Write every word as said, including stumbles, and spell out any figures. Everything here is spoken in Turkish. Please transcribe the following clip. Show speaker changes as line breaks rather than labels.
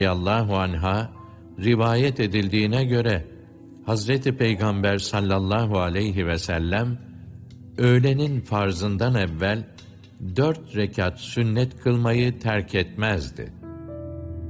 radıyallahu anha rivayet edildiğine göre Hazreti Peygamber sallallahu aleyhi ve sellem öğlenin farzından evvel dört rekat sünnet kılmayı terk etmezdi.